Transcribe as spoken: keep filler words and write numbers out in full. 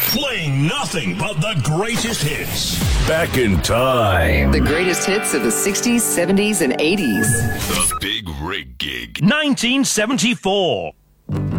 Playing nothing but the greatest hits. Back in time. The greatest hits of the sixties, seventies, and eighties. The Big Rig Gig. nineteen seventy-four.